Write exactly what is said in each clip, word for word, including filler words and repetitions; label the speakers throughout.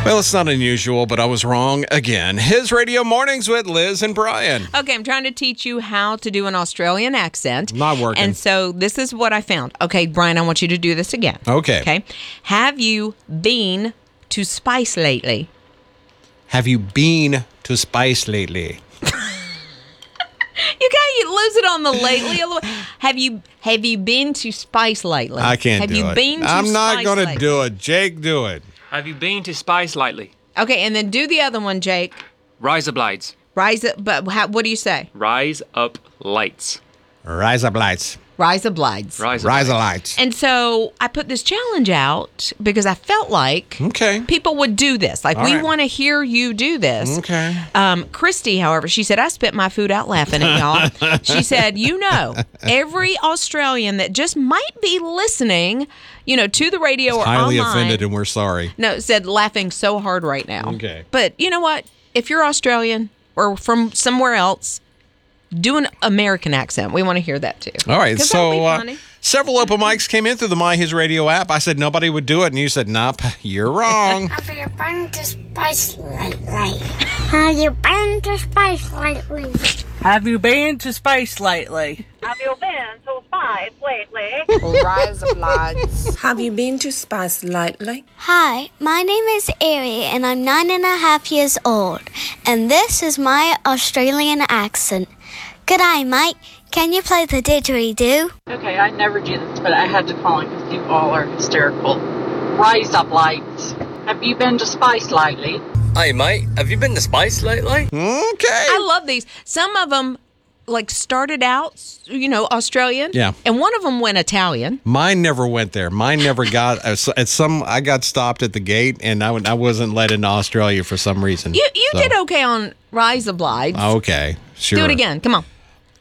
Speaker 1: Well, it's not unusual, but I was wrong again. His Radio Mornings with Liz and Brian.
Speaker 2: Okay, I'm trying to teach you how to do an Australian accent.
Speaker 1: Not working.
Speaker 2: And so this is what I found. Okay, Brian, I want you to do this again.
Speaker 1: Okay.
Speaker 2: Okay. Have you been to Spice lately?
Speaker 1: Have you been to Spice lately?
Speaker 2: You kind of lose it on the lately a little. Have you have you been to Spice lately?
Speaker 1: I can't
Speaker 2: have
Speaker 1: do
Speaker 2: you
Speaker 1: it.
Speaker 2: been to
Speaker 1: I'm not
Speaker 2: Spice
Speaker 1: going to
Speaker 2: lately?
Speaker 1: do it. Jake, do it.
Speaker 3: Have you been to Spice lately?
Speaker 2: Okay, and then do the other one, Jake.
Speaker 3: Rise up lights.
Speaker 2: Rise up, but how, what do you say?
Speaker 3: Rise up lights.
Speaker 1: Rise up lights.
Speaker 2: Rise up lights.
Speaker 3: Rise up
Speaker 1: Rise up
Speaker 3: lights.
Speaker 1: lights.
Speaker 2: And so I put this challenge out because I felt like
Speaker 1: Okay.
Speaker 2: people would do this. Like,
Speaker 1: All
Speaker 2: we
Speaker 1: right.
Speaker 2: want to hear you do this.
Speaker 1: Okay.
Speaker 2: Um, Christy, however, she said, I spit my food out laughing at y'all. She said, you know, every Australian that just might be listening, you know, to the radio or
Speaker 1: Highly
Speaker 2: online.
Speaker 1: offended, and we're sorry.
Speaker 2: No, said laughing so hard right now.
Speaker 1: Okay.
Speaker 2: But you know what? If you're Australian or from somewhere else, do an American accent. We want to hear that too.
Speaker 1: All right.
Speaker 2: 'Cause that'll
Speaker 1: So
Speaker 2: be
Speaker 1: uh,
Speaker 2: funny.
Speaker 1: several open mics came in through the My His Radio app. I said nobody would do it, and you said, nope, you're wrong.
Speaker 4: Have you been to Spice lately? Have you been to Spice lately?
Speaker 5: Have you been to space lately?
Speaker 6: Have you been to Spice lately?
Speaker 7: Rise of lights.
Speaker 8: Have you been to Spice lately?
Speaker 4: Hi, my name is Ari and I'm nine and a half years old. And this is my Australian accent. G'day, mate. Can you play the didgeridoo?
Speaker 6: Okay, I never do this, but I had to call in because you all are hysterical. Rise up lights. Have you been to Spice lately?
Speaker 9: Hey, mate, have you been to Spice lately?
Speaker 1: Okay.
Speaker 2: I love these. Some of them, like, started out, you know, Australian.
Speaker 1: Yeah.
Speaker 2: And one of them went Italian.
Speaker 1: Mine never went there. Mine never got at some. I got stopped at the gate, and I, I wasn't let into Australia for some reason.
Speaker 2: You you
Speaker 1: So,
Speaker 2: did okay on Rise of Lights.
Speaker 1: Okay, sure.
Speaker 2: Do it again. Come on.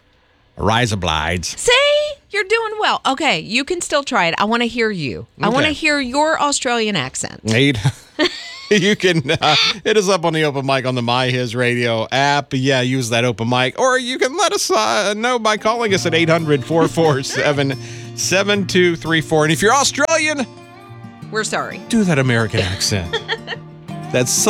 Speaker 1: Rise of Blides.
Speaker 2: See? You're doing well. Okay, you can still try it. I want to hear you. I want to
Speaker 1: Okay.
Speaker 2: hear your Australian accent.
Speaker 1: Eight. You can uh, hit us up on the open mic on the My His Radio app. Yeah, use that open mic. Or you can let us uh, know by calling us at eight hundred, four four seven, seven two three four. And if you're Australian,
Speaker 2: We're sorry.
Speaker 1: do that American accent. That's so